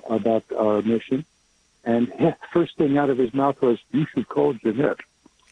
about our mission. And first thing out of his mouth was, "You should call Jeanette."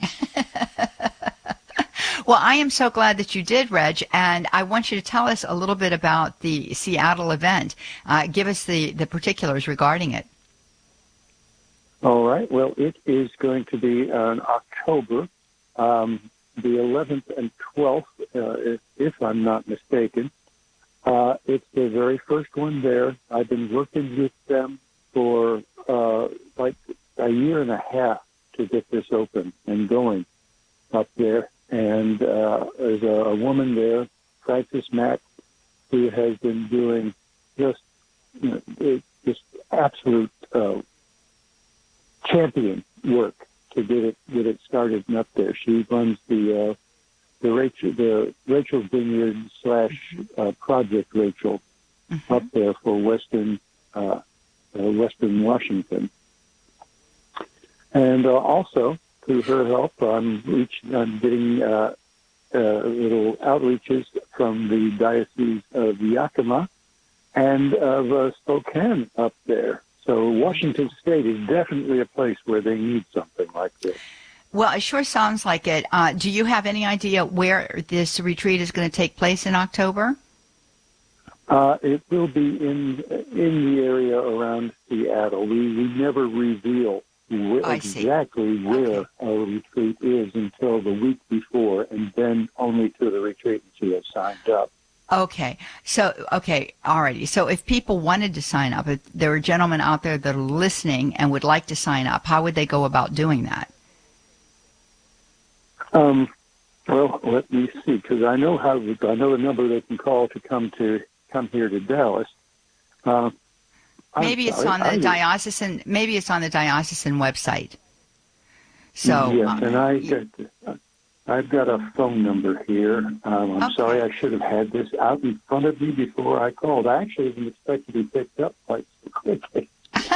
Well, I am so glad that you did, Reg, and I want you to tell us a little bit about the Seattle event. Give us the particulars regarding it. All right. Well, it is going to be in October, the 11th and 12th, if I'm not mistaken. It's the very first one there. I've been working with them for like a year and a half to get this open and going up there. And there's a woman there, Frances Mack, who has been doing just absolute champion work to get it started and up there. She runs the Rachel Vineyard / Project Rachel up there for Western Washington, and also through her help, I'm getting little outreaches from the Diocese of Yakima and of Spokane up there. So Washington State is definitely a place where they need something like this. Well, it sure sounds like it. Do you have any idea where this retreat is going to take place in October? It will be in the area around Seattle. We never reveal exactly where our retreat is until the week before, and then only to the retreatants who have signed up. Okay. Alrighty. So if people wanted to sign up, if there are gentlemen out there that are listening and would like to sign up, how would they go about doing that? Well, let me see, because I know the number they can call to come here to Dallas. Maybe it's on the diocesan website. So yes, and I've got a phone number here. I'm sorry, I should have had this out in front of me before I called. I actually didn't expect to be picked up quite so quickly.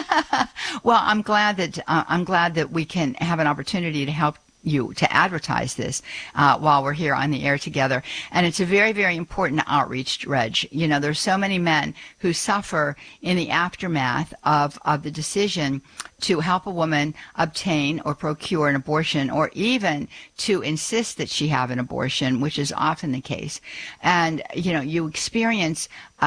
Well, I'm glad that we can have an opportunity to help you to advertise this while we're here on the air together. And it's a very, very important outreach, Reg. You know, there's so many men who suffer in the aftermath of the decision to help a woman obtain or procure an abortion, or even to insist that she have an abortion, which is often the case. And, you know, you experience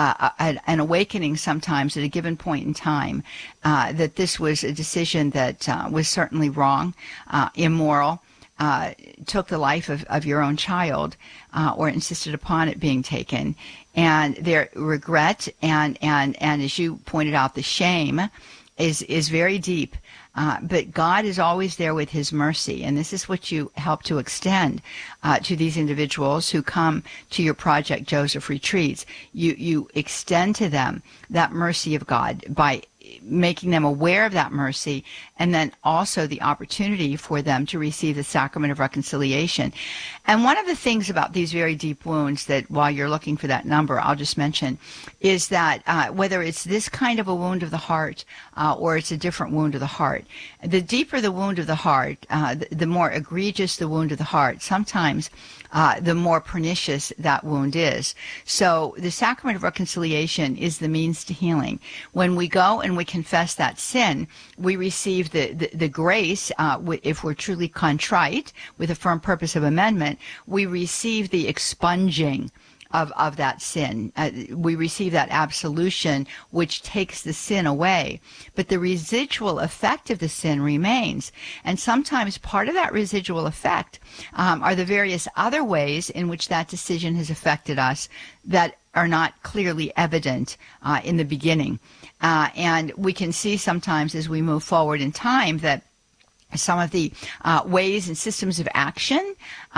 an awakening sometimes at a given point in time that this was a decision that was certainly wrong, immoral, took the life of your own child, or insisted upon it being taken. And their regret and as you pointed out, the shame is very deep. But God is always there with his mercy. And this is what you help to extend to these individuals who come to your Project Joseph retreats. You extend to them that mercy of God by making them aware of that mercy, and then also the opportunity for them to receive the sacrament of reconciliation. And one of the things about these very deep wounds that, while you're looking for that number, I'll just mention, is that whether it's this kind of a wound of the heart or it's a different wound of the heart, the deeper the wound of the heart, the more egregious the wound of the heart, sometimes the more pernicious that wound is. So the sacrament of reconciliation is the means to healing. When we go and we confess that sin, we receive the grace, if we're truly contrite with a firm purpose of amendment, we receive the expunging of that sin. We receive that absolution, which takes the sin away. But the residual effect of the sin remains. And sometimes part of that residual effect are the various other ways in which that decision has affected us that are not clearly evident in the beginning. And we can see sometimes as we move forward in time that some of the ways and systems of action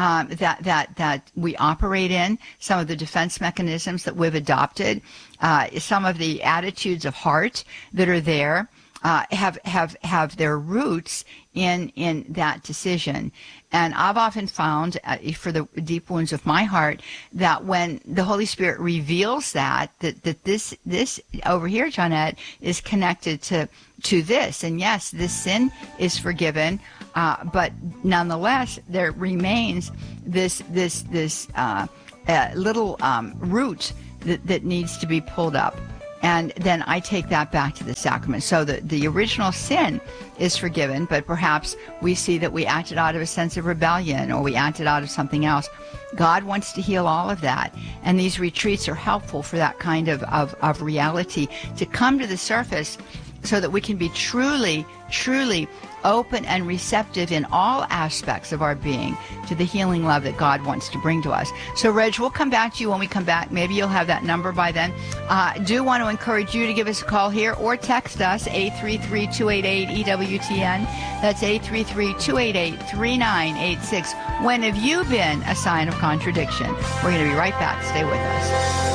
that we operate in, some of the defense mechanisms that we've adopted, some of the attitudes of heart that are there, have their roots in that decision. And I've often found, for the deep wounds of my heart, that when the Holy Spirit reveals that this over here, Jeanette, is connected to this, and yes, this sin is forgiven, but nonetheless, there remains this little root that needs to be pulled up. and then I take that back to the sacrament. So the original sin is forgiven, but perhaps we see that we acted out of a sense of rebellion, or we acted out of something else. God wants to heal all of that, and these retreats are helpful for that kind of reality to come to the surface, so that we can be truly open and receptive in all aspects of our being to the healing love that God wants to bring to us. So, Reg, we'll come back to you when we come back. Maybe you'll have that number by then. Do want to encourage you to give us a call here or text us, 833-288-EWTN. That's 833-288-3986. When have you been a sign of contradiction? We're going to be right back. Stay with us.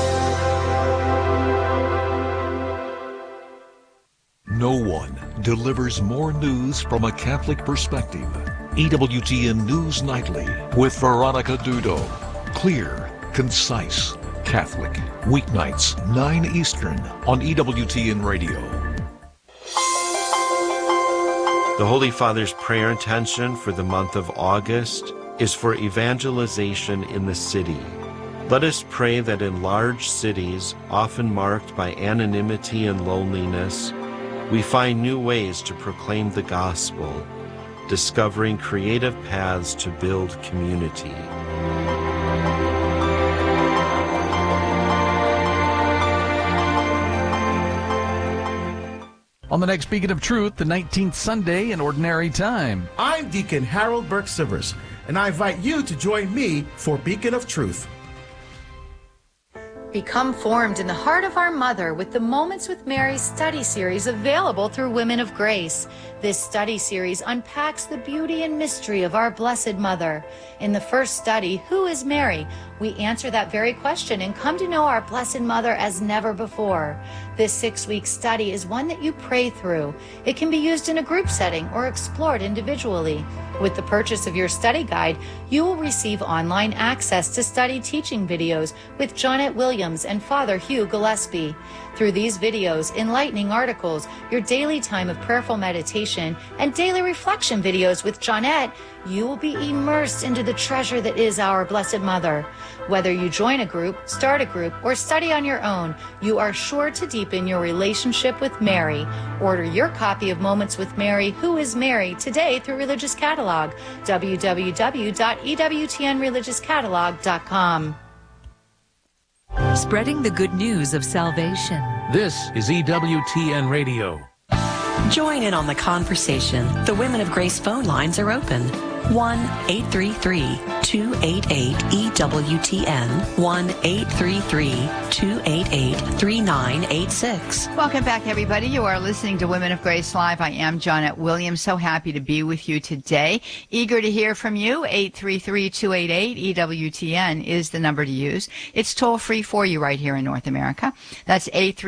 No one delivers more news from a Catholic perspective. EWTN News Nightly with Veronica Dudo. Clear, concise, Catholic. Weeknights, 9 Eastern on EWTN Radio. The Holy Father's prayer intention for the month of August is for evangelization in the city. Let us pray that in large cities, often marked by anonymity and loneliness, we find new ways to proclaim the gospel, discovering creative paths to build community. On the next Beacon of Truth, the 19th Sunday in Ordinary Time. I'm Deacon Harold Burke-Sivers, and I invite you to join me for Beacon of Truth. Become formed in the heart of our Mother with the Moments with Mary study series available through Women of Grace. This study series unpacks the beauty and mystery of our Blessed Mother. In the first study, Who is Mary?, we answer that very question and come to know our Blessed Mother as never before. This 6-week study is one that you pray through. It can be used in a group setting or explored individually. With the purchase of your study guide, you will receive online access to study teaching videos with Jonette Williams and Father Hugh Gillespie. Through these videos, enlightening articles, your daily time of prayerful meditation, and daily reflection videos with Jonette, you will be immersed into the treasure that is our Blessed Mother. Whether you join a group, start a group, or study on your own, you are sure to deepen your relationship with Mary. Order your copy of Moments with Mary, Who is Mary, today through Religious Catalog, www.ewtnreligiouscatalog.com. Spreading the good news of salvation. This is EWTN Radio. Join in on the conversation. The Women of Grace phone lines are open. 1-833-288-EWTN. 1-833-288-3986. Welcome back, everybody. You are listening to Women of Grace Live. I am Jonette Williams. So happy to be with you today. Eager to hear from you. 833-288-EWTN is the number to use. It's toll free for you right here in North America. That's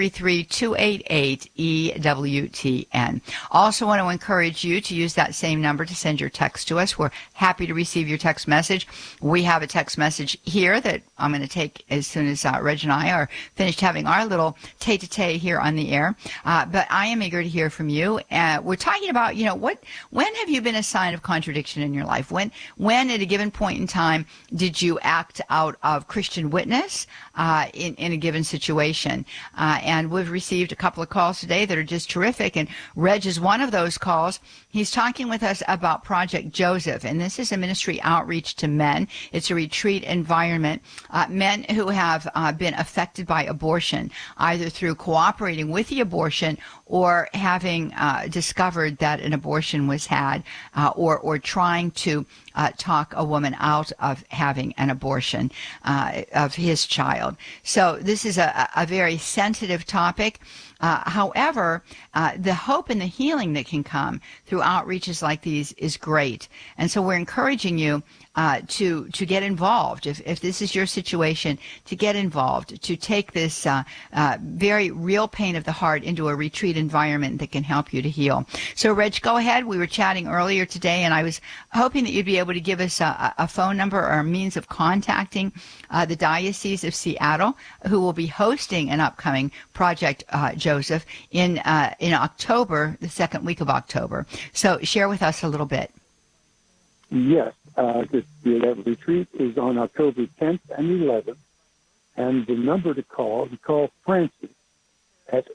833-288-EWTN. Also want to encourage you to use that same number to send your text to us. We're happy to receive your text message. We have a text message here that I'm going to take as soon as Reg and I are finished having our little tete-a-tete here on the air. But I am eager to hear from you. We're talking about, when have you been a sign of contradiction in your life? When at a given point in time did you act out of Christian witness in a given situation? And we've received a couple of calls today that are just terrific. And Reg is one of those calls. He's talking with us about Project Joseph, and this is a ministry outreach to men. It's a retreat environment. Men who have been affected by abortion, either through cooperating with the abortion or having discovered that an abortion was had, or trying to talk a woman out of having an abortion of his child. So this is a very sensitive topic. However, the hope and the healing that can come through outreaches like these is great. And so we're encouraging you to get involved. If this is your situation, to get involved, to take this very real pain of the heart into a retreat environment that can help you to heal. So, Reg, go ahead. We were chatting earlier today, and I was hoping that you'd be able to give us a phone number or a means of contacting the Diocese of Seattle, who will be hosting an upcoming Project Joseph in October, the second week of October. So share with us a little bit. Yes, the retreat is on October 10th and 11th, and the number to call Francis at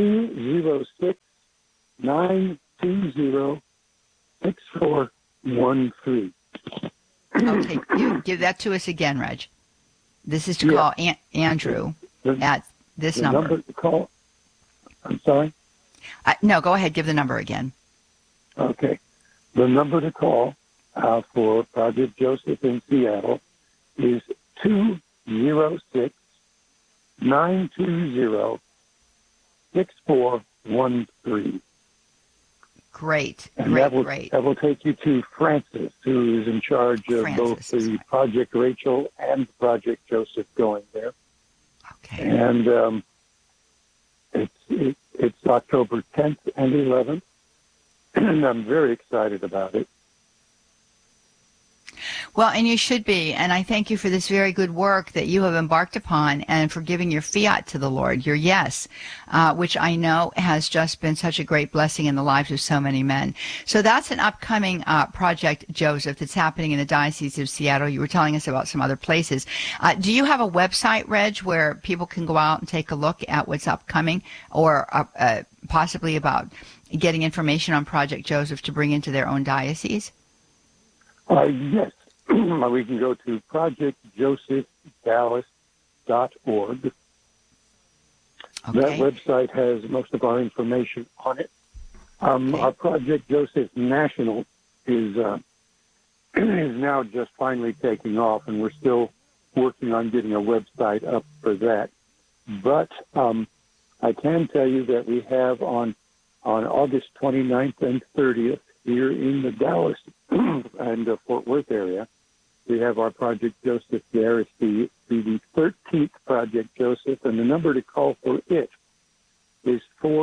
206-920-6413. Okay, give that to us again, Reg. This is to call Andrew at this the number. Number to call. I'm sorry? No, go ahead. Give the number again. Okay. The number to call for Project Joseph in Seattle is 206-920-6413. Great. And that will take you to Francis, who is in charge of both the Project Rachel and Project Joseph going there. Okay. And it's October 10th and 11th, and I'm very excited about it. Well, and you should be, and I thank you for this very good work that you have embarked upon and for giving your fiat to the Lord, your yes, which I know has just been such a great blessing in the lives of so many men. So that's an upcoming Project Joseph that's happening in the Diocese of Seattle. You were telling us about some other places. Do you have a website, Reg, where people can go out and take a look at what's upcoming, or possibly about getting information on Project Joseph to bring into their own diocese? Yes. We can go to projectjosephdallas.org. Okay. That website has most of our information on it. Our Project Joseph National is now just finally taking off, and we're still working on getting a website up for that. But I can tell you that we have on August 29th and 30th here in the Dallas and Fort Worth area, we have our Project Joseph there. It's the 13th Project Joseph, and the number to call for it is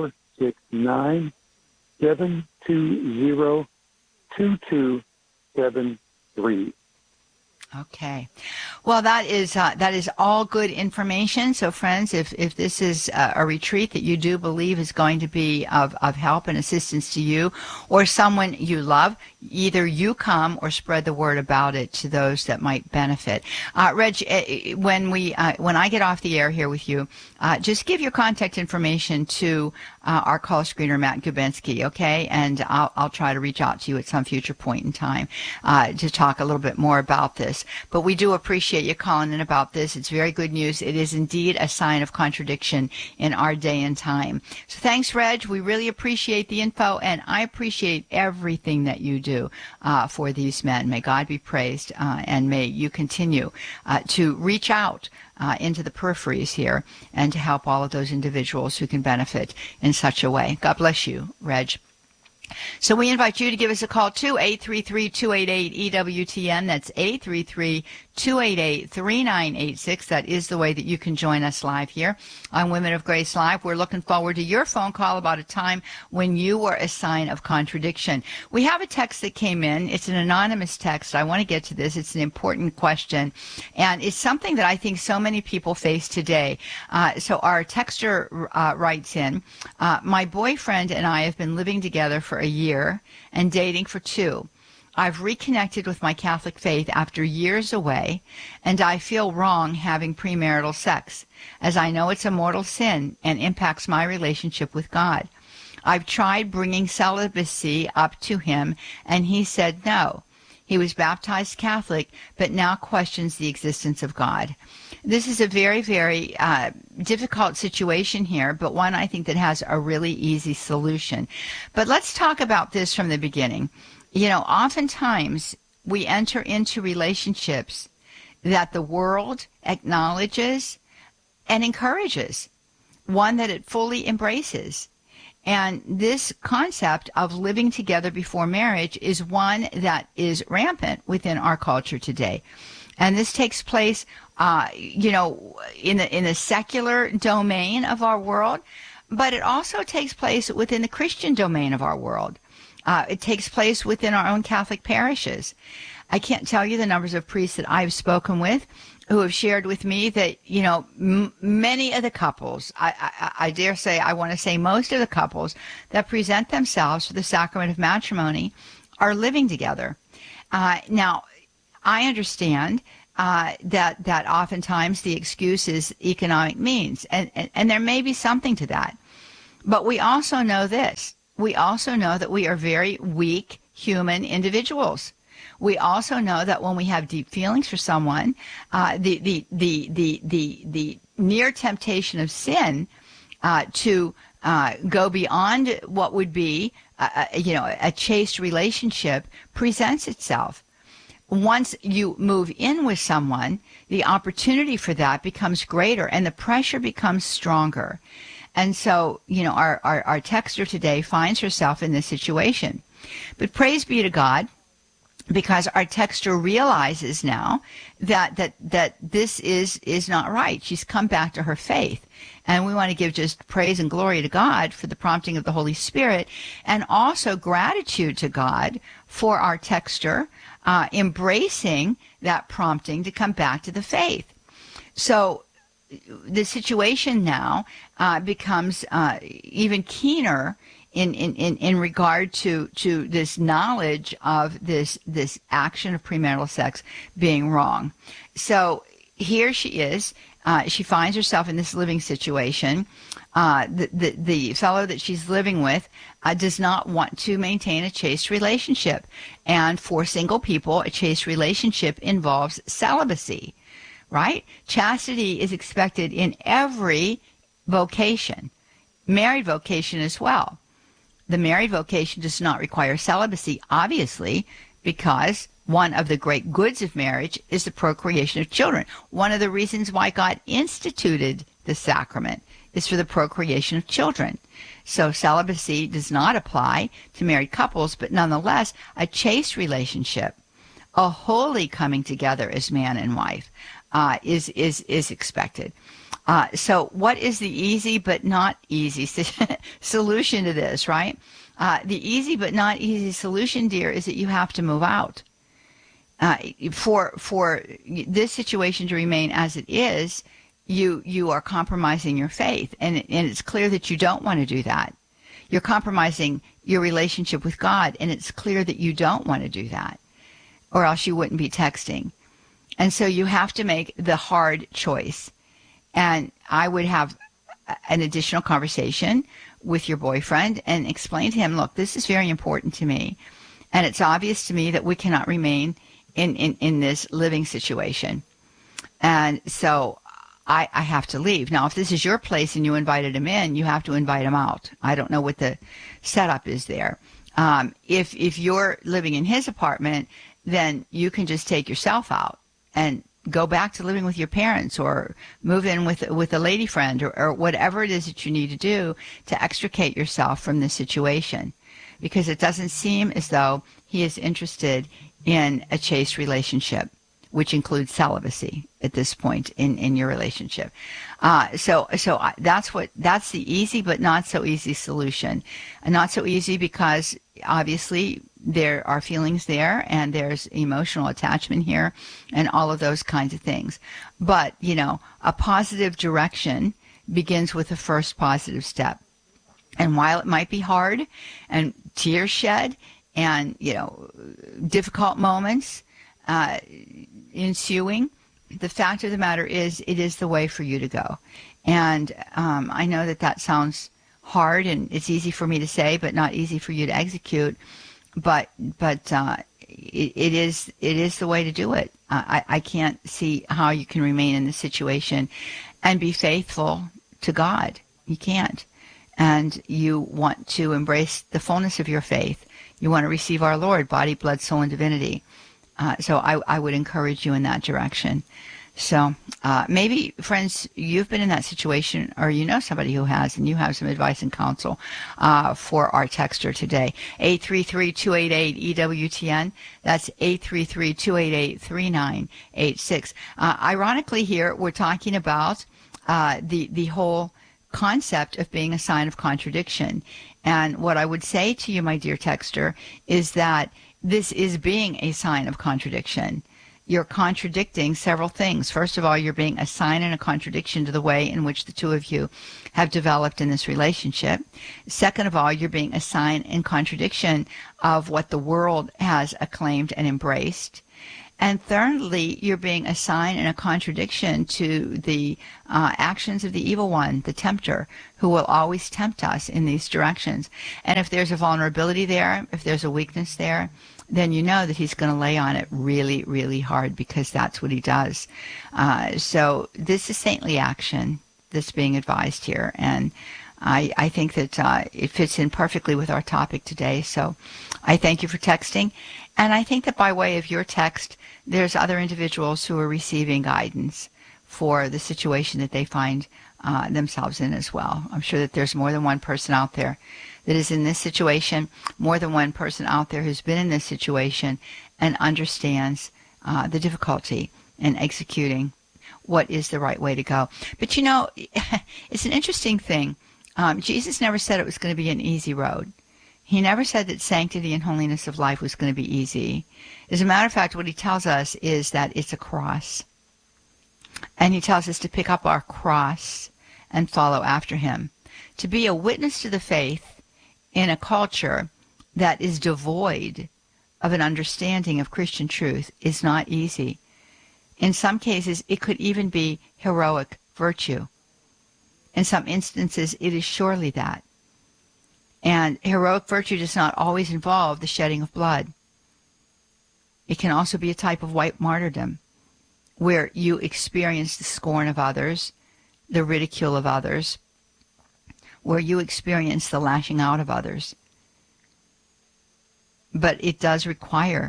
469-720-2273. Okay. Well, that is all good information. So, friends, if this is a retreat that you do believe is going to be of help and assistance to you or someone you love, either you come or spread the word about it to those that might benefit. Reg, when I get off the air here with you, just give your contact information to our call screener, Matt Gubensky, okay? And I'll try to reach out to you at some future point in time to talk a little bit more about this. But we do appreciate you calling in about this. It's very good news. It is indeed a sign of contradiction in our day and time. So thanks, Reg. We really appreciate the info, and I appreciate everything that you do for these men. May God be praised, and may you continue to reach out into the peripheries here and to help all of those individuals who can benefit in such a way. God bless you, Reg. So we invite you to give us a call too, 833-288-EWTN. That's 833-288-3986. That is the way that you can join us live here on Women of Grace Live. We're looking forward to your phone call about a time when you were a sign of contradiction. We have a text that came in. It's an anonymous text. I want to get to this. It's an important question, and it's something that I think so many people face today. So our texter writes in, my boyfriend and I have been living together for a year and dating for 2. I've reconnected with my Catholic faith after years away, and I feel wrong having premarital sex, as I know it's a mortal sin and impacts my relationship with God. I've tried bringing celibacy up to him, and he said no. He was baptized Catholic, but now questions the existence of God. This is a very, very difficult situation here, but one I think that has a really easy solution. But let's talk about this from the beginning. You know, oftentimes we enter into relationships that the world acknowledges and encourages, one that it fully embraces. And this concept of living together before marriage is one that is rampant within our culture today. And this takes place, in the secular domain of our world, but it also takes place within the Christian domain of our world. It takes place within our own Catholic parishes. I can't tell you the numbers of priests that I've spoken with who have shared with me that, many of the couples, I dare say, I want to say most of the couples that present themselves for the sacrament of matrimony are living together. Now, I understand that oftentimes the excuse is economic means, and there may be something to that. But we also know this. We also know that we are very weak human individuals. We also know that when we have deep feelings for someone, the near temptation of sin to go beyond what would be, a chaste relationship presents itself. Once you move in with someone, the opportunity for that becomes greater and the pressure becomes stronger. And so, our texter today finds herself in this situation. But praise be to God, because our texter realizes now that this is not right. She's come back to her faith. And we want to give just praise and glory to God for the prompting of the Holy Spirit, and also gratitude to God for our texter embracing that prompting to come back to the faith. So the situation now becomes even keener in regard to this knowledge of this action of premarital sex being wrong. So here she is. She finds herself in this living situation. The fellow that she's living with does not want to maintain a chaste relationship. And for single people, a chaste relationship involves celibacy, right? Chastity is expected in every vocation, married vocation as well. The married vocation does not require celibacy, obviously, because one of the great goods of marriage is the procreation of children. One of the reasons why God instituted the sacrament is for the procreation of children. So celibacy does not apply to married couples, but nonetheless, a chaste relationship, a holy coming together as man and wife, is expected. So what is the easy but not easy solution to this, right? The easy but not easy solution, dear, is that you have to move out. For this situation to remain as it is, you are compromising your faith, and it's clear that you don't want to do that. You're compromising your relationship with God, and it's clear that you don't want to do that, or else you wouldn't be texting. And so you have to make the hard choice. And I would have an additional conversation with your boyfriend and explain to him, look, this is very important to me, and it's obvious to me that we cannot remain in this living situation. And so I have to leave. Now, if this is your place and you invited him in, you have to invite him out. I don't know what the setup is there. If you're living in his apartment, then you can just take yourself out and go back to living with your parents, or move in with a lady friend, or whatever it is that you need to do to extricate yourself from this situation, because it doesn't seem as though he is interested in a chaste relationship, which includes celibacy at this point in your relationship. So that's the easy but not so easy solution. And not so easy because obviously there are feelings there, and there's emotional attachment here, and all of those kinds of things. But, a positive direction begins with the first positive step. And while it might be hard and tears shed and, difficult moments ensuing, the fact of the matter is it is the way for you to go. And I know that sounds hard, and it's easy for me to say, but not easy for you to execute. But it is the way to do it. I can't see how you can remain in this situation and be faithful to God. You can't. And you want to embrace the fullness of your faith. You want to receive our Lord, body, blood, soul, and divinity. So I would encourage you in that direction. So maybe, friends, you've been in that situation, or you know somebody who has, and you have some advice and counsel for our texter today. 833-288-EWTN. That's 833-288-3986. Ironically, here we're talking about the whole concept of being a sign of contradiction. And what I would say to you, my dear texter, is that this is being a sign of contradiction. You're contradicting several things. First of all, you're being a sign and a contradiction to the way in which the two of you have developed in this relationship. Second of all, you're being a sign and contradiction of what the world has acclaimed and embraced. And thirdly, you're being a sign and a contradiction to the actions of the evil one, the tempter, who will always tempt us in these directions. And if there's a vulnerability there, if there's a weakness there, then you know that he's going to lay on it really, really hard, because that's what he does. So this is saintly action that's being advised here. And I think that it fits in perfectly with our topic today. So I thank you for texting. And I think that by way of your text, there's other individuals who are receiving guidance for the situation that they find themselves in as well. I'm sure that there's more than one person out there that is in this situation, more than one person out there who's been in this situation and understands the difficulty in executing what is the right way to go. But you know, it's an interesting thing. Jesus never said it was going to be an easy road. He never said that sanctity and holiness of life was going to be easy. As a matter of fact, what he tells us is that it's a cross. And he tells us to pick up our cross and follow after him. To be a witness to the faith in a culture that is devoid of an understanding of Christian truth is not easy. In some cases, it could even be heroic virtue. In some instances, it is surely that. And heroic virtue does not always involve the shedding of blood. It can also be a type of white martyrdom, where you experience the scorn of others, the ridicule of others, where you experience the lashing out of others. But it does require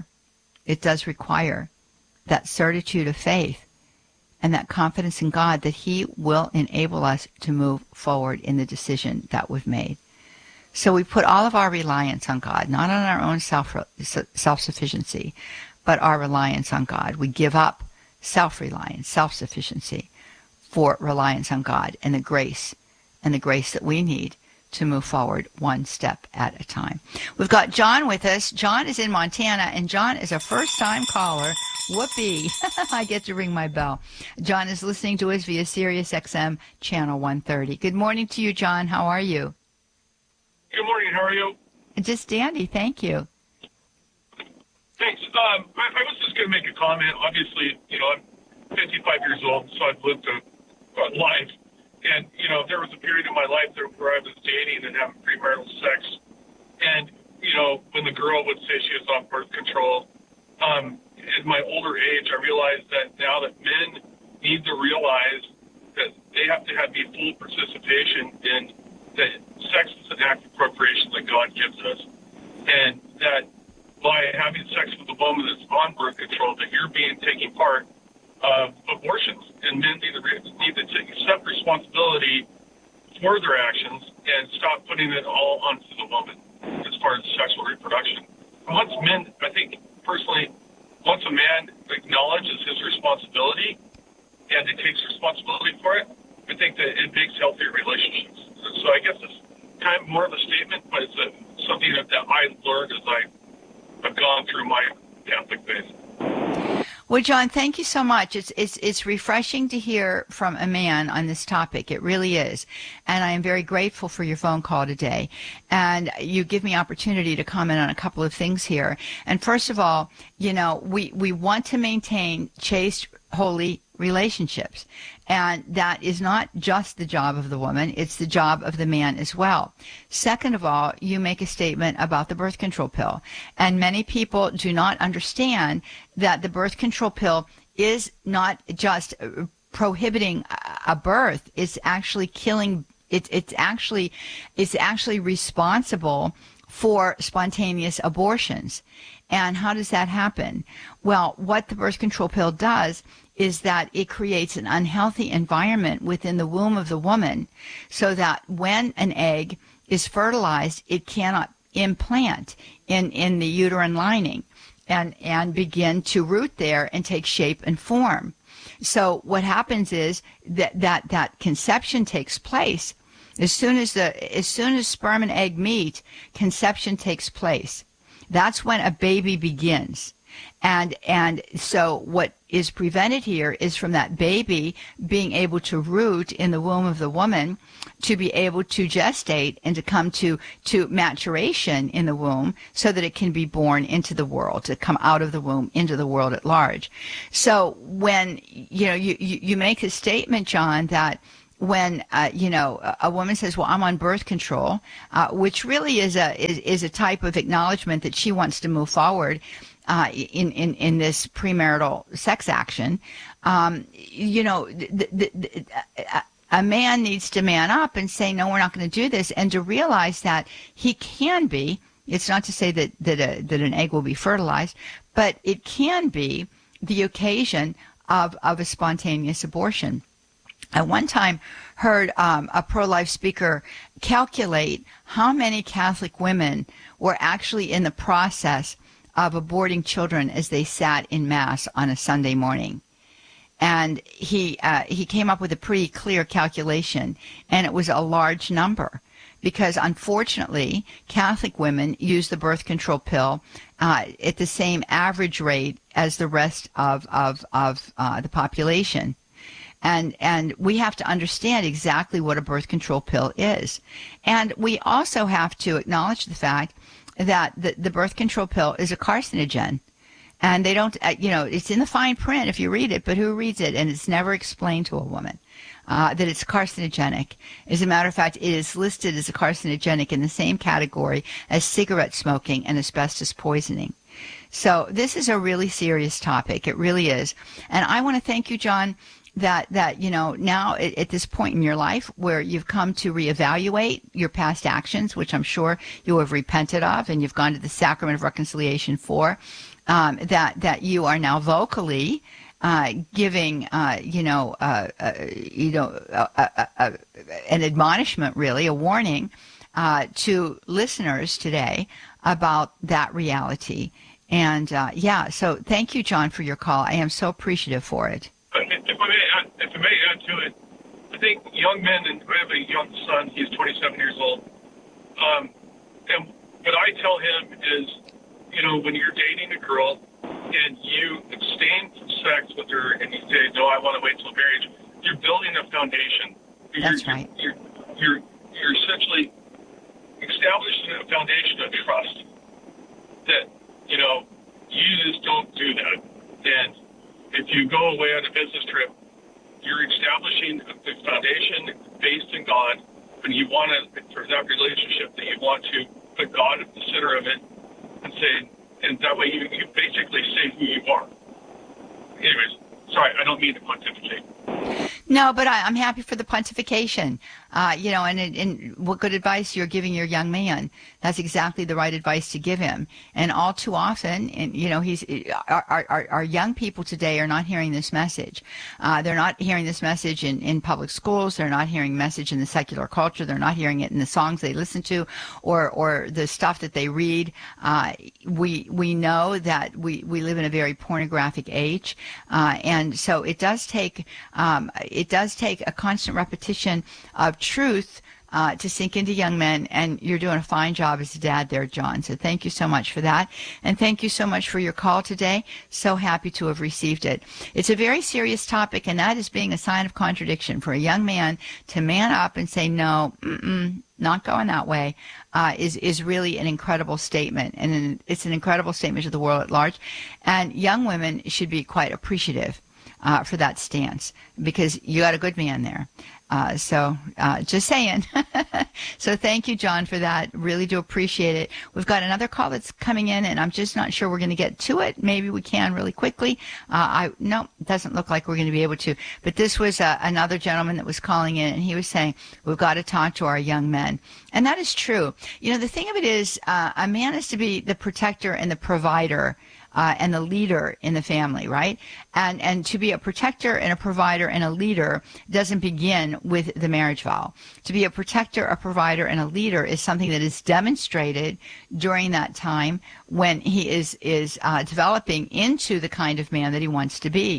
that certitude of faith and that confidence in God that he will enable us to move forward in the decision that we've made. So we put all of our reliance on God, not on our own self-sufficiency, but our reliance on God. We give up self-reliance, self-sufficiency, for reliance on God and the grace that we need to move forward one step at a time. We've got John with us. John is in Montana, and John is a first-time caller. Whoopee. I get to ring my bell. John is listening to us via Sirius XM Channel 130. Good morning to you, John. How are you? Good morning. How are you? Just dandy. Thank you. Thanks. I was just going to make a comment. Obviously, I'm 55 years old, so I've lived a life. And, there was a period in my life where I was dating and having premarital sex. And, when the girl would say she was on birth control, in my older age, I realized that now that men need to realize that they have to be full participation in that sex is an act of procreation that God gives us. And that by having sex with a woman that's on birth control, that you're taking part of abortions, and men need to accept responsibility for their actions and stop putting it all onto the woman as far as sexual reproduction. And I think personally, once a man acknowledges his responsibility and it takes responsibility for it, I think that it makes healthier relationships. So I guess it's kind of more of a statement, but it's something that I learned as I've gone through my Catholic faith. Well, John, thank you so much. It's refreshing to hear from a man on this topic. It really is. And I am very grateful for your phone call today. And you give me opportunity to comment on a couple of things here. And first of all, we want to maintain chaste, holy relationships. And that is not just the job of the woman, it's the job of the man as well. Second of all, you make a statement about the birth control pill. And many people do not understand that the birth control pill is not just prohibiting a birth, it's actually killing, it's actually responsible for spontaneous abortions. And how does that happen? Well, what the birth control pill does is that it creates an unhealthy environment within the womb of the woman so that when an egg is fertilized, it cannot implant in the uterine lining and begin to root there and take shape and form. So what happens is that conception takes place. As soon as sperm and egg meet, conception takes place. That's when a baby begins. And so what is prevented here is from that baby being able to root in the womb of the woman, to be able to gestate and to come to maturation in the womb so that it can be born into the world, to come out of the womb into the world at large. So when, you make a statement, John, that when a woman says, well, I'm on birth control, which really is a type of acknowledgement that she wants to move forward in this premarital sex action, a man needs to man up and say, no, we're not going to do this, and to realize that he can be. It's not to say that an egg will be fertilized, but it can be the occasion of a spontaneous abortion. I one time heard a pro-life speaker calculate how many Catholic women were actually in the process of aborting children as they sat in Mass on a Sunday morning. And he came up with a pretty clear calculation, and it was a large number, because unfortunately Catholic women use the birth control pill at the same average rate as the rest of the population. And we have to understand exactly what a birth control pill is. And we also have to acknowledge the fact that the birth control pill is a carcinogen. And they don't, it's in the fine print if you read it, but who reads it? And it's never explained to a woman that it's carcinogenic. As a matter of fact, it is listed as a carcinogenic in the same category as cigarette smoking and asbestos poisoning. So this is a really serious topic. It really is. And I want to thank you, John, that now at this point in your life where you've come to reevaluate your past actions, which I'm sure you have repented of, and you've gone to the sacrament of reconciliation for, that you are now vocally giving an admonishment, really a warning to listeners today about that reality. And so thank you, John, for your call. I am so appreciative for it. If I may add to it, I think young men, and I have a young son, he's 27 years old, and what I tell him is, when you're dating a girl and you abstain from sex with her and you say, no, I want to wait till marriage, you're building a foundation. That's right. You're essentially establishing a foundation of trust that, you just don't do that. And if you go away on a business trip, you're establishing a foundation based in God, and you want to, for that relationship, that you want to put God at the center of it, and that way you basically say who you are. Anyways, sorry, I don't mean to pontificate. No, but I'm happy for the pontification, and what good advice you're giving your young man. That's exactly the right advice to give him. And all too often, our young people today are not hearing this message. They're not hearing this message in public schools. They're not hearing message in the secular culture. They're not hearing it in the songs they listen to or the stuff that they read. We know that we live in a very pornographic age, and so it does take a constant repetition of truth to sink into young men, and you're doing a fine job as a dad there, John. So thank you so much for that, and thank you so much for your call today. So happy to have received it. It's a very serious topic, and that is being a sign of contradiction for a young man to man up and say, no, not going that way, is really an incredible statement, and it's an incredible statement to the world at large, and young women should be quite appreciative for that stance, because you got a good man there. So just saying. So thank you, John, for that. Really do appreciate it. We've got another call that's coming in, and I'm just not sure we're going to get to it. Maybe we can really quickly. No, it doesn't look like we're going to be able to. But this was another gentleman that was calling in, and he was saying, we've got to talk to our young men. And that is true. The thing of it is, a man is to be the protector and the provider and the leader in the family, right? And to be a protector and a provider and a leader doesn't begin with the marriage vow. To be a protector, a provider, and a leader is something that is demonstrated during that time when he is developing into the kind of man that he wants to be.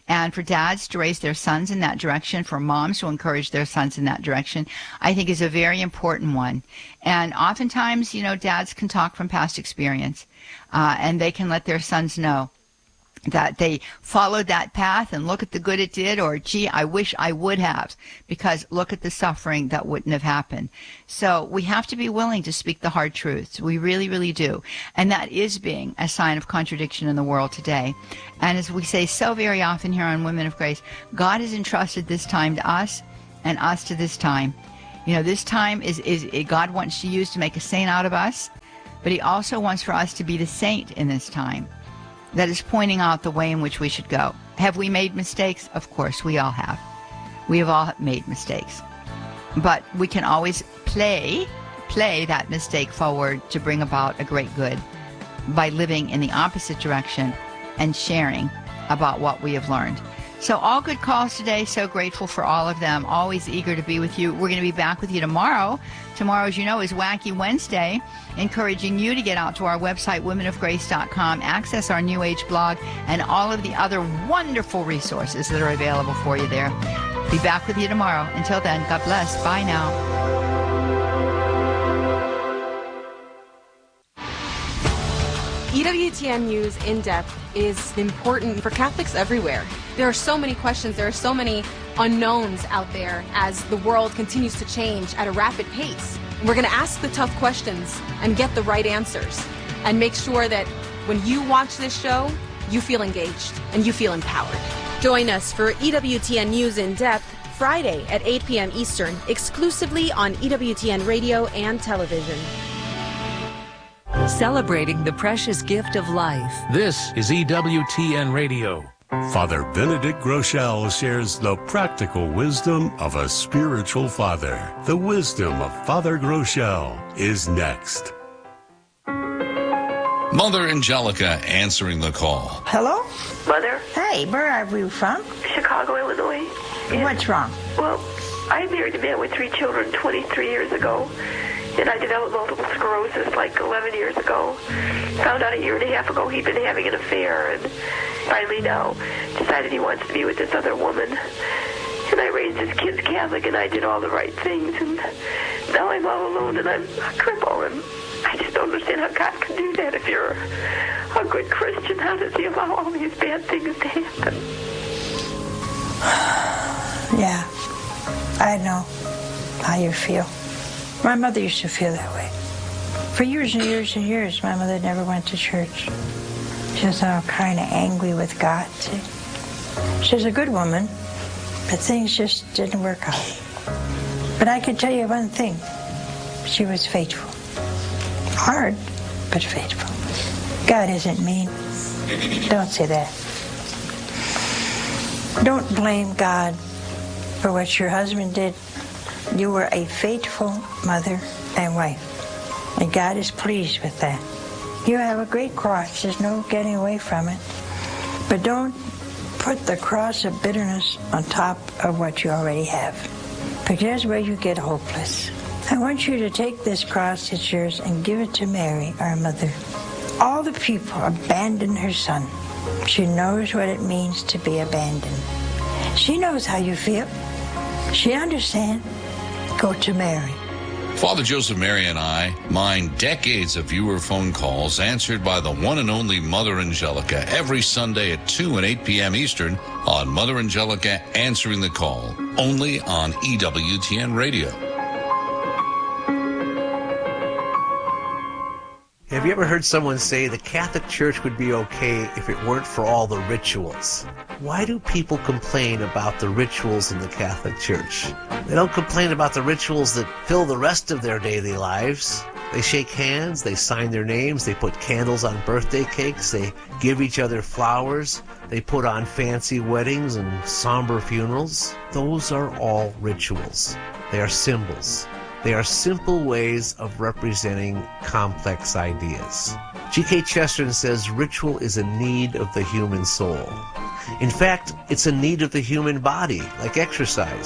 And for dads to raise their sons in that direction, for moms to encourage their sons in that direction, I think is a very important one. And oftentimes, dads can talk from past experience, and they can let their sons know that they followed that path and look at the good it did, or gee, I wish I would have, because look at the suffering that wouldn't have happened. So we have to be willing to speak the hard truths. We really, really do. And that is being a sign of contradiction in the world today. And as we say so very often here on Women of Grace, God has entrusted this time to us and us to this time. This time is God wants to use to make a saint out of us, but he also wants for us to be the saint in this time that is pointing out the way in which we should go. Have we made mistakes? Of course, we all have. We have all made mistakes. But we can always play that mistake forward to bring about a great good by living in the opposite direction and sharing about what we have learned. So all good calls today. So grateful for all of them. Always eager to be with you. We're going to be back with you tomorrow. Tomorrow, as you know, is Wacky Wednesday, encouraging you to get out to our website, womenofgrace.com, access our New Age blog, and all of the other wonderful resources that are available for you there. Be back with you tomorrow. Until then, God bless. Bye now. EWTN News In Depth is important for Catholics everywhere. There are so many questions, there are so many unknowns out there as the world continues to change at a rapid pace. We're going to ask the tough questions and get the right answers and make sure that when you watch this show, you feel engaged and you feel empowered. Join us for EWTN News In Depth Friday at 8 p.m. Eastern, exclusively on EWTN Radio and Television. Celebrating the precious gift of life. This is EWTN Radio. Father Benedict Groeschel shares the practical wisdom of a spiritual father. The wisdom of Father Groeschel is next. Mother Angelica answering the call. Hello? Mother? Hey, where are you from? Chicago, Illinois. What's wrong? Well, I married a man with 3 children 23 years ago. And I developed multiple sclerosis like 11 years ago. Found out a year and a half ago he'd been having an affair, and finally now decided he wants to be with this other woman. And I raised his kids Catholic, and I did all the right things, and now I'm all alone, and I'm a cripple, and I just don't understand how God can do that. If you're a good Christian, how does he allow all these bad things to happen? Yeah, I know how you feel. My mother used to feel that way. For years and years and years, my mother never went to church. She was all kind of angry with God. See? She was a good woman, but things just didn't work out. But I can tell you one thing. She was faithful. Hard, but faithful. God isn't mean. Don't say that. Don't blame God for what your husband did. You were a faithful mother and wife, and God is pleased with that. You have a great cross. There's no getting away from it. But don't put the cross of bitterness on top of what you already have, because that's where you get hopeless. I want you to take this cross that's yours and give it to Mary, our mother. All the people abandoned her son. She knows what it means to be abandoned. She knows how you feel. She understands. Go to Mary. Father Joseph Mary and I mine decades of viewer phone calls answered by the one and only Mother Angelica every Sunday at 2 and 8 p.m. Eastern on Mother Angelica Answering the Call, only on EWTN Radio. Have you ever heard someone say the Catholic Church would be okay if it weren't for all the rituals? Why do people complain about the rituals in the Catholic Church? They don't complain about the rituals that fill the rest of their daily lives. They shake hands, they sign their names, they put candles on birthday cakes, they give each other flowers, they put on fancy weddings and somber funerals. Those are all rituals. They are symbols. They are simple ways of representing complex ideas. G.K. Chesterton says ritual is a need of the human soul. In fact, it's a need of the human body, like exercise.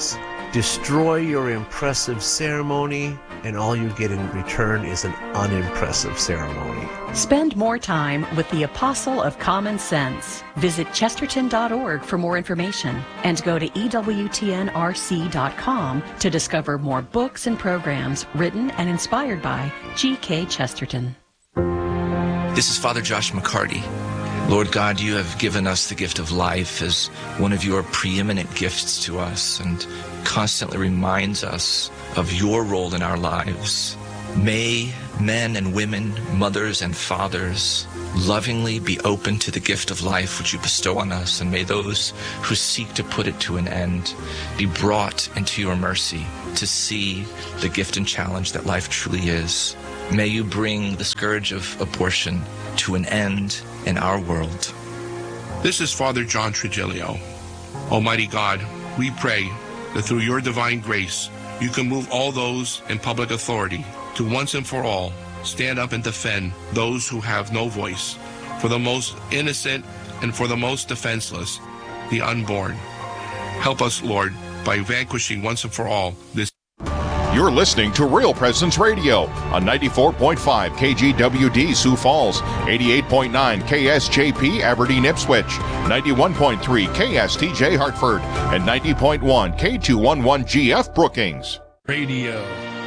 Destroy your impressive ceremony, and all you get in return is an unimpressive ceremony. Spend more time with the Apostle of Common Sense. Visit chesterton.org for more information and go to EWTNRC.com to discover more books and programs written and inspired by G.K. Chesterton. This is Father Josh McCarty. Lord God, you have given us the gift of life as one of your preeminent gifts to us and constantly reminds us of your role in our lives. May men and women, mothers and fathers, lovingly be open to the gift of life which you bestow on us, and may those who seek to put it to an end be brought into your mercy to see the gift and challenge that life truly is. May you bring the scourge of abortion to an end in our world. This is Father John Trigilio. Almighty God, we pray that through your divine grace, you can move all those in public authority to once and for all stand up and defend those who have no voice, for the most innocent and for the most defenseless, the unborn. Help us, Lord, by vanquishing once and for all this. You're listening to Real Presence Radio on 94.5 KGWD Sioux Falls, 88.9 KSJP Aberdeen Ipswich, 91.3 KSTJ Hartford, and 90.1 K211GF Brookings. Radio.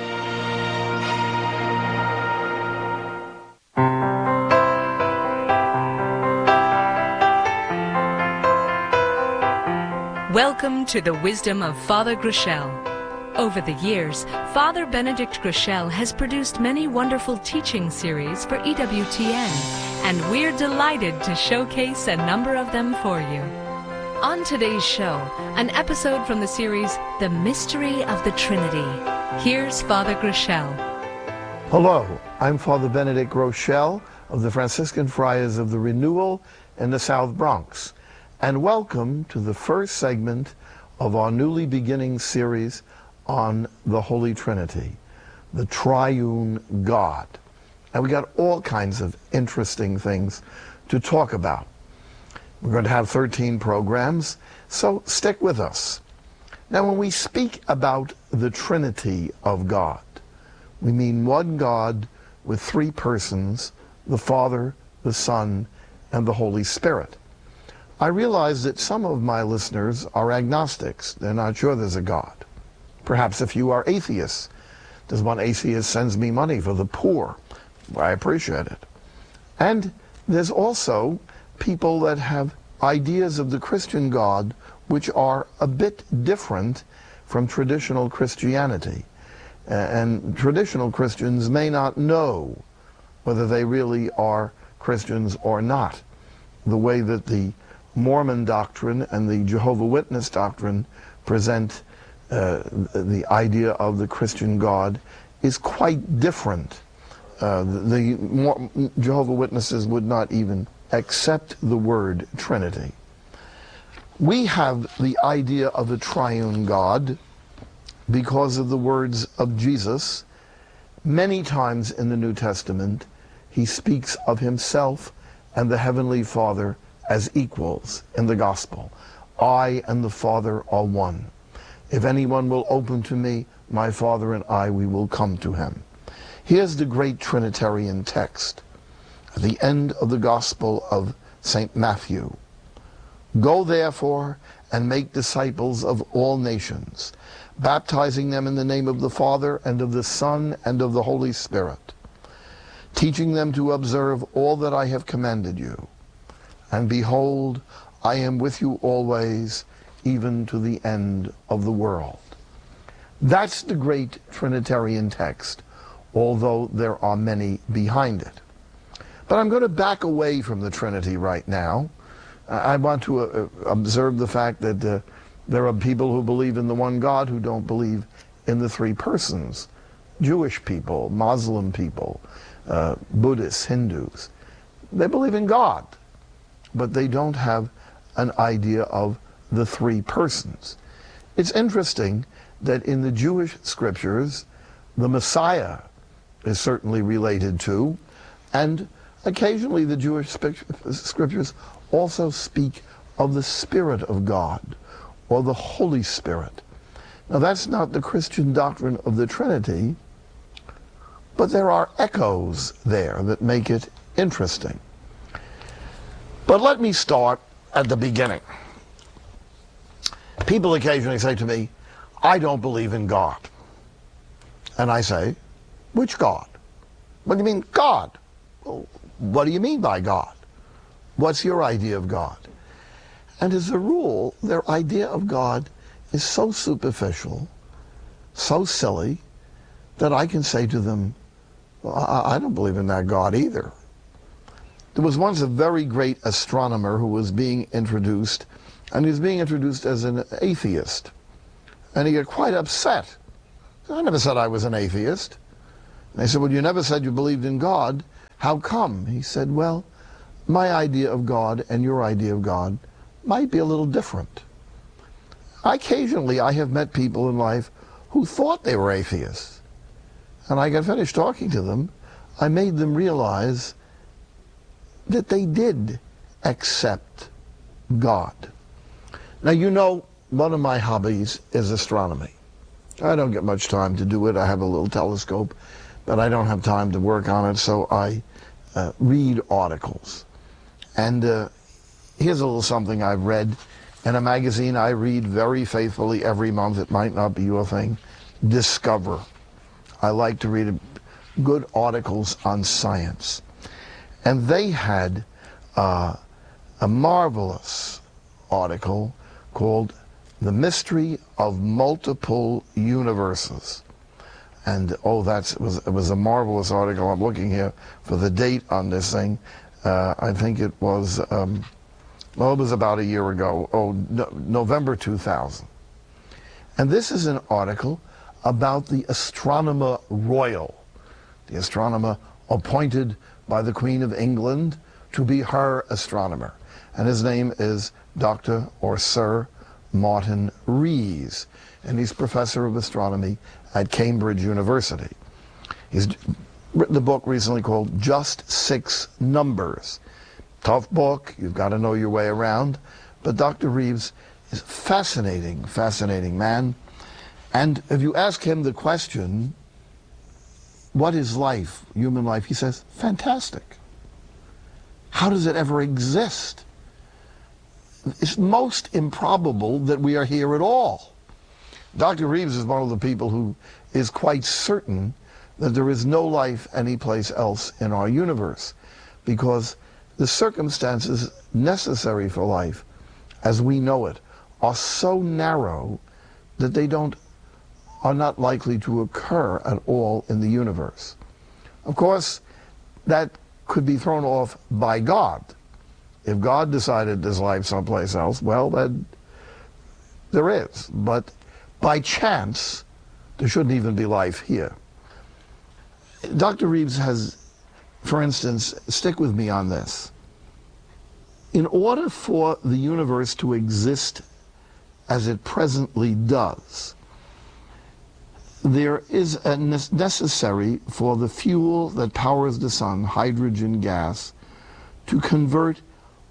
Welcome to the wisdom of Father Groeschel. Over the years, Father Benedict Groeschel has produced many wonderful teaching series for EWTN, and we're delighted to showcase a number of them for you. On today's show, an episode from the series, The Mystery of the Trinity. Here's Father Groeschel. Hello, I'm Father Benedict Groeschel of the Franciscan Friars of the Renewal in the South Bronx, and welcome to the first segment of our newly beginning series on the Holy Trinity, the Triune God. And we got all kinds of interesting things to talk about. We're going to have 13 programs, so stick with us. Now, when we speak about the Trinity of God, we mean one God with three persons, the Father, the Son, and the Holy Spirit. I realize that some of my listeners are agnostics. They're not sure there's a God. Perhaps if you are atheists. There's one atheist sends me money for the poor. I appreciate it. And there's also people that have ideas of the Christian God which are a bit different from traditional Christianity. And traditional Christians may not know whether they really are Christians or not. The way that the Mormon doctrine and the Jehovah's Witness doctrine present the idea of the Christian God is quite different. The Jehovah's Witnesses would not even accept the word Trinity. We have the idea of the triune God because of the words of Jesus. Many times in the New Testament, he speaks of himself and the Heavenly Father as equals in the Gospel. I and the Father are one. If anyone will open to me, my Father and I, we will come to him. Here's the great Trinitarian text at the end of the Gospel of St. Matthew. Go therefore and make disciples of all nations, baptizing them in the name of the Father and of the Son and of the Holy Spirit, teaching them to observe all that I have commanded you. And behold, I am with you always, even to the end of the world. That's the great Trinitarian text, although there are many behind it. But I'm going to back away from the Trinity right now. I want to observe the fact that there are people who believe in the one God who don't believe in the three persons. Jewish people, Muslim people, Buddhists, Hindus. They believe in God, but they don't have an idea of the three persons. It's interesting that in the Jewish scriptures, the Messiah is certainly related to, and occasionally the Jewish scriptures also speak of the Spirit of God, or the Holy Spirit. Now, that's not the Christian doctrine of the Trinity, but there are echoes there that make it interesting. But let me start at the beginning. People occasionally say to me, I don't believe in God. And I say, which God? What do you mean, God? Well, what do you mean by God? What's your idea of God? And as a rule, their idea of God is so superficial, so silly, that I can say to them, well, I don't believe in that God either. There was once a very great astronomer who was being introduced, and he was being introduced as an atheist. And he got quite upset. I never said I was an atheist. And they said, well, you never said you believed in God. How come? He said, well, my idea of God and your idea of God might be a little different. Occasionally, I have met people in life who thought they were atheists. And I got finished talking to them. I made them realize that they did accept God. Now, you know, one of my hobbies is astronomy. I don't get much time to do it. I have a little telescope, but I don't have time to work on it, so I read articles. And here's a little something I've read in a magazine I read very faithfully every month. It might not be your thing. Discover. I like to read good articles on science. And they had a marvelous article called The Mystery of Multiple Universes. And it was a marvelous article. I'm looking here for the date on this thing. I think it was, it was about a year ago, November 2000. And this is an article about the astronomer royal, the astronomer appointed by the Queen of England to be her astronomer. And his name is Dr. or Sir Martin Rees, and he's professor of astronomy at Cambridge University. He's written a book recently called Just 6 Numbers. Tough book, you've got to know your way around, but Dr. Rees is a fascinating, fascinating man. And if you ask him the question, what is life, human life, he says, fantastic. How does it ever exist? It's most improbable that we are here at all. Dr. Rees is one of the people who is quite certain that there is no life anyplace else in our universe, because the circumstances necessary for life, as we know it, are so narrow that they are not likely to occur at all in the universe. Of course, that could be thrown off by God. If God decided there's life someplace else, well, then there is. But by chance, there shouldn't even be life here. Dr. Rees has, for instance, stick with me on this. In order for the universe to exist as it presently does, there is necessary for the fuel that powers the sun, hydrogen gas, to convert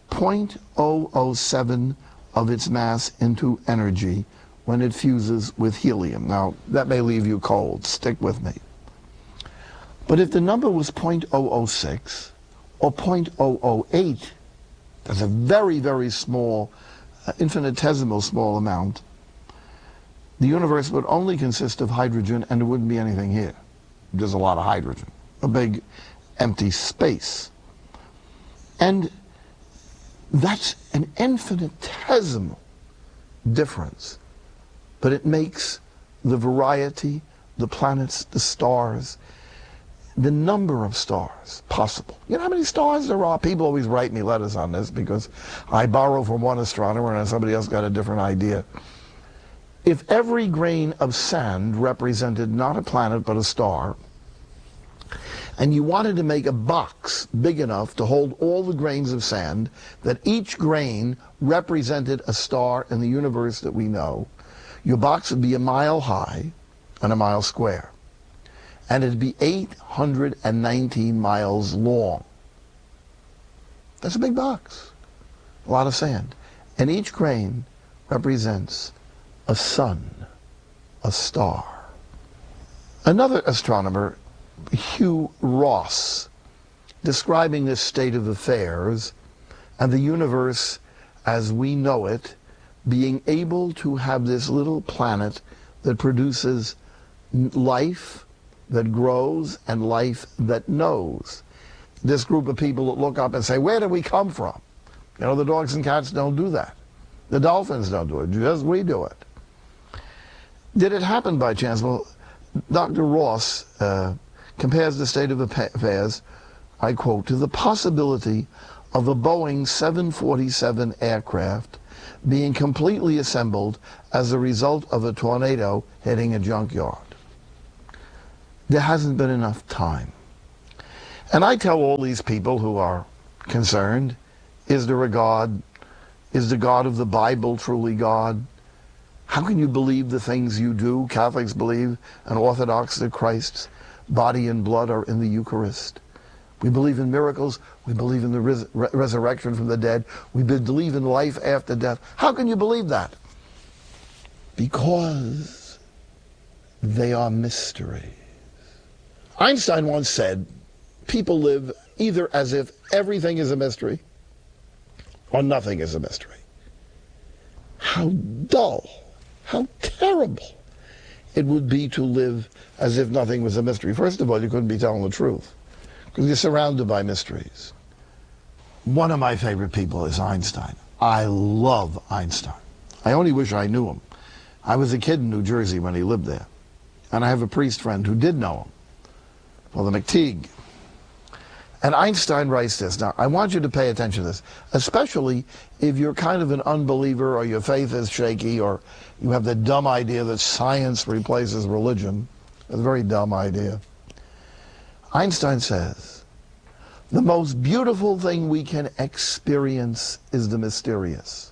0.007 of its mass into energy when it fuses with helium. Now, that may leave you cold. Stick with me. But if the number was 0.006 or 0.008, that's a very, very small, infinitesimal small amount, the universe would only consist of hydrogen and there wouldn't be anything here. There's a lot of hydrogen, a big empty space. And that's an infinitesimal difference, but it makes the variety, the planets, the stars, the number of stars possible. You know how many stars there are? People always write me letters on this because I borrow from one astronomer and somebody else got a different idea. If every grain of sand represented not a planet but a star, and you wanted to make a box big enough to hold all the grains of sand, that each grain represented a star in the universe that we know, your box would be a mile high and a mile square. And it'd be 819 miles long. That's a big box. A lot of sand. And each grain represents a sun. a star. Another astronomer, Hugh Ross, describing this state of affairs and the universe as we know it, being able to have this little planet that produces life that grows and life that knows. This group of people that look up and say, where did we come from? You know, the dogs and cats don't do that. The dolphins don't do it, just we do it. Did it happen by chance? Well, Dr. Ross compares the state of affairs, I quote, to the possibility of a Boeing 747 aircraft being completely assembled as a result of a tornado hitting a junkyard. There hasn't been enough time. And I tell all these people who are concerned, is there a God? Is the God of the Bible truly God? How can you believe the things you do? Catholics believe, and Orthodox, that Christ's body and blood are in the Eucharist. We believe in miracles. We believe in the resurrection from the dead. We believe in life after death. How can you believe that? Because they are mysteries. Einstein once said, people live either as if everything is a mystery or nothing is a mystery. How dull, how terrible it would be to live as if nothing was a mystery. First of all, you couldn't be telling the truth because you're surrounded by mysteries. One of my favorite people is Einstein. I love Einstein. I only wish I knew him. I was a kid in New Jersey when he lived there. And I have a priest friend who did know him, Father McTeague. And Einstein writes this. Now, I want you to pay attention to this, especially if you're kind of an unbeliever or your faith is shaky or you have the dumb idea that science replaces religion. It's a very dumb idea. Einstein says, the most beautiful thing we can experience is the mysterious.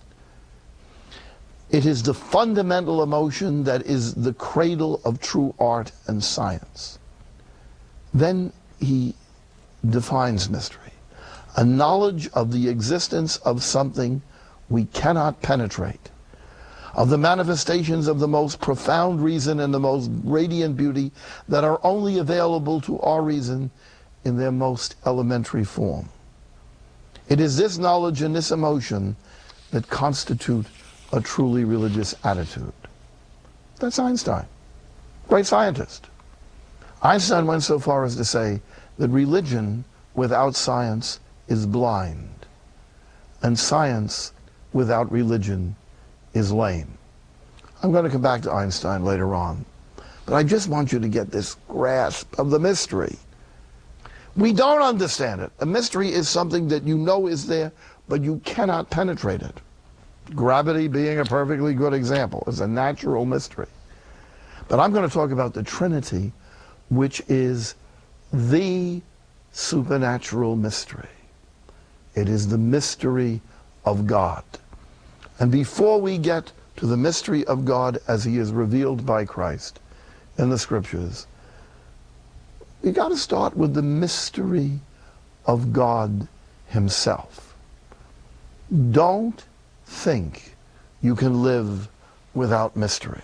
It is the fundamental emotion that is the cradle of true art and science. Then he defines mystery, a knowledge of the existence of something we cannot penetrate, of the manifestations of the most profound reason and the most radiant beauty that are only available to our reason in their most elementary form. It is this knowledge and this emotion that constitute a truly religious attitude. That's Einstein, great scientist. Einstein went so far as to say that religion without science is blind, and science without religion is lame. I'm going to come back to Einstein later on, but I just want you to get this grasp of the mystery. We don't understand it. A mystery is something that you know is there, but you cannot penetrate it. Gravity being a perfectly good example. It's a natural mystery. But I'm going to talk about the Trinity, which is the supernatural mystery. It is the mystery of God. And before we get to the mystery of God as he is revealed by Christ in the scriptures, we got to start with the mystery of God himself. Don't think you can live without mystery.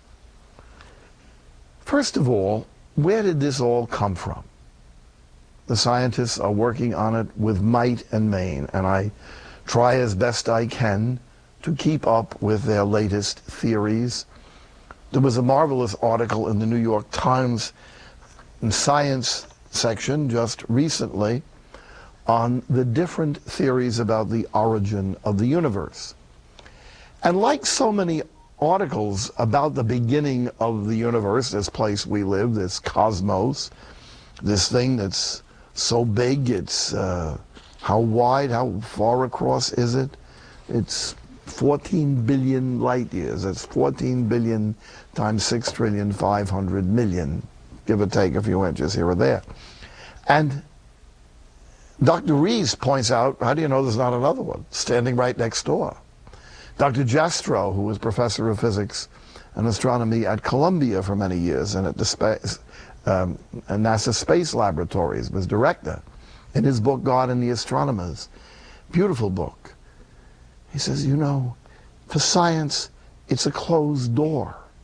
First of all, where did this all come from? The scientists are working on it with might and main, and I try as best I can to keep up with their latest theories. There was a marvelous article in the New York Times Science section just recently on the different theories about the origin of the universe. And like so many articles about the beginning of the universe, this place we live, this cosmos, this thing that's so big, it's how wide, how far across is it? It's 14 billion light years. That's 14 billion times 6,500,000,000, give or take a few inches here or there. And Dr. Rees points out, how do you know there's not another one standing right next door? Dr. Jastrow, who was professor of physics and astronomy at Columbia for many years and at the NASA Space Laboratories, was director, in his book, God and the Astronomers, beautiful book. He says, you know, for science, it's a closed door.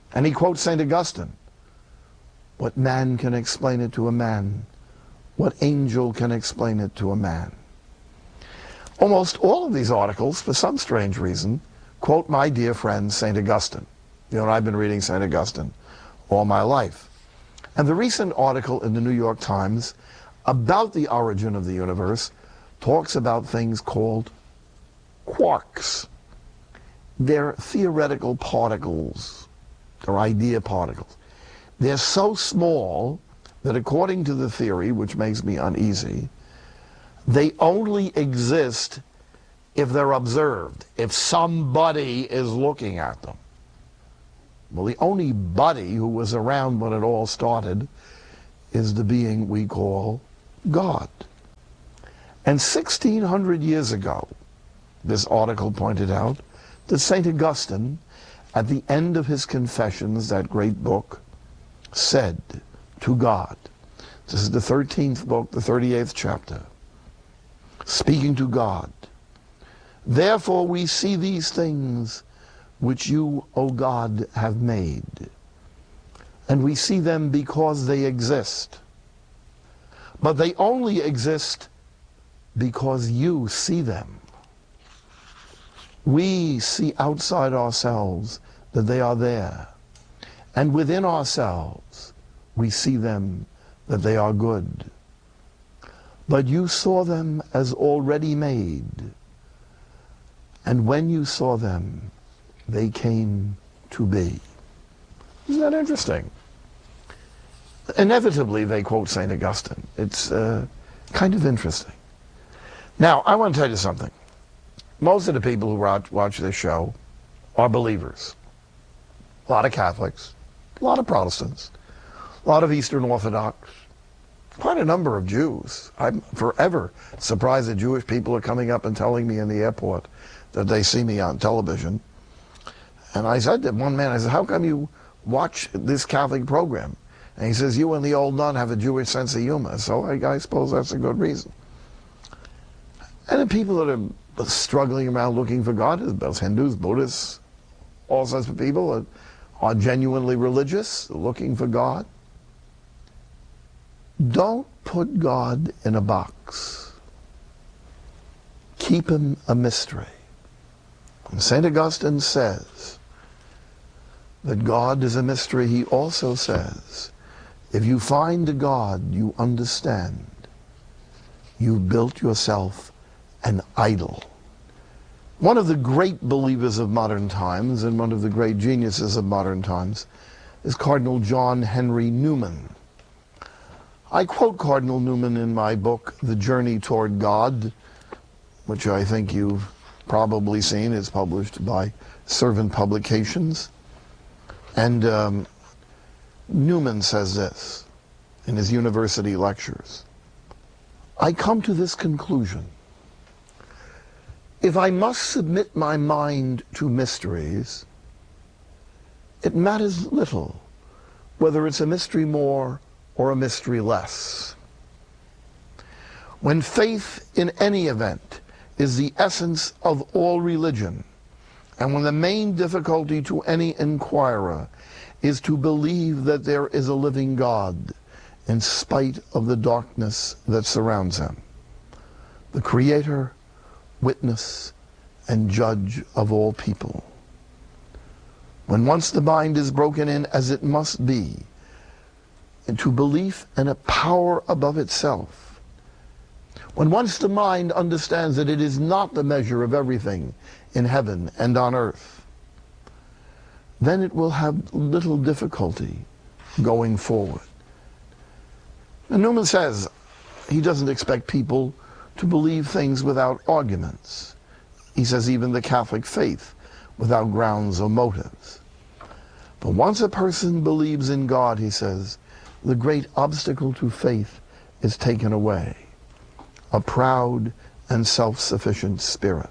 And he quotes St. Augustine. What man can explain it to a man? What angel can explain it to a man? Almost all of these articles, for some strange reason, quote my dear friend St. Augustine. You know, I've been reading St. Augustine all my life. And the recent article in the New York Times about the origin of the universe talks about things called quarks. They're theoretical particles, or idea particles. They're so small that according to the theory, which makes me uneasy, they only exist if they're observed, if somebody is looking at them. Well, the only buddy who was around when it all started is the being we call God. And 1,600 years ago, this article pointed out that St. Augustine, at the end of his Confessions, that great book, said to God, this is the 13th book, the 38th chapter, speaking to God, therefore we see these things which you, O God, have made, and we see them because they exist. But they only exist because you see them. We see outside ourselves that they are there, and within ourselves we see them that they are good. But you saw them as already made, and when you saw them, they came to be. Isn't that interesting? Inevitably, they quote St. Augustine. It's kind of interesting. Now, I want to tell you something. Most of the people who watch this show are believers. A lot of Catholics, a lot of Protestants, a lot of Eastern Orthodox, quite a number of Jews. I'm forever surprised that Jewish people are coming up and telling me in the airport that they see me on television. And I said to one man, I said, how come you watch this Catholic program? And he says, you and the old nun have a Jewish sense of humor. So I suppose that's a good reason. And the people that are struggling around looking for God, there's Hindus, Buddhists, all sorts of people are genuinely religious, looking for God. Don't put God in a box. Keep him a mystery. And St. Augustine says that God is a mystery. He also says, if you find a God you understand, you've built yourself an idol. One of the great believers of modern times and one of the great geniuses of modern times is Cardinal John Henry Newman. I quote Cardinal Newman in my book, The Journey Toward God, which I think you've probably seen. It's published by Servant Publications. And Newman says this in his university lectures. I come to this conclusion. If I must submit my mind to mysteries, it matters little whether it's a mystery more or a mystery less. When faith in any event is the essence of all religion, and when the main difficulty to any inquirer is to believe that there is a living God in spite of the darkness that surrounds him, the Creator, witness, and judge of all people. When once the mind is broken in, as it must be, into belief in a power above itself, when once the mind understands that it is not the measure of everything in heaven and on earth, then it will have little difficulty going forward. And Newman says he doesn't expect people to believe things without arguments. He says even the Catholic faith without grounds or motives. But once a person believes in God, he says, the great obstacle to faith is taken away. A proud and self-sufficient spirit.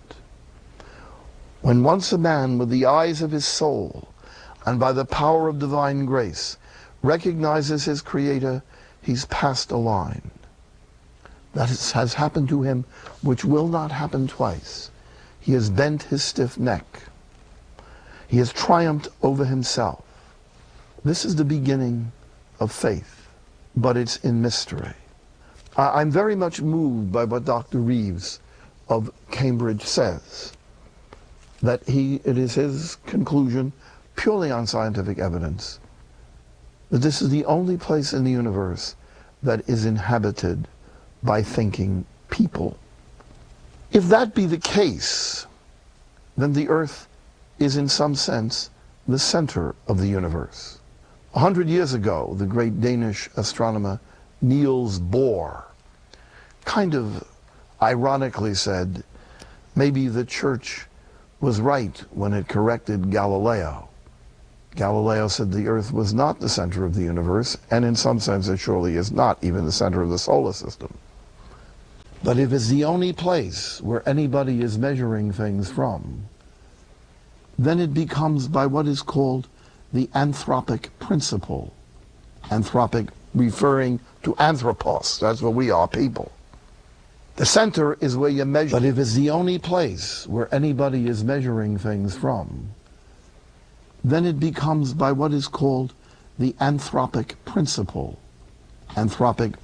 When once a man with the eyes of his soul and by the power of divine grace recognizes his Creator, he's passed a line. That has happened to him, which will not happen twice. He has bent his stiff neck. He has triumphed over himself. This is the beginning of faith, but it's in mystery. I'm very much moved by what Dr. Reeves of Cambridge says, that it is his conclusion, purely on scientific evidence, that this is the only place in the universe that is inhabited by thinking people. If that be the case, then the Earth is in some sense the center of the universe. 100 years ago, the great Danish astronomer Niels Bohr kind of ironically said, maybe the church was right when it corrected Galileo. Galileo said the Earth was not the center of the universe, and in some sense it surely is not even the center of the solar system. But if it's the only place where anybody is measuring things from, then it becomes by what is called the anthropic principle. Anthropic referring to anthropos, that's what we are, people. The center is where you measure. But if it's the only place where anybody is measuring things from, then it becomes by what is called the anthropic principle. Anthropic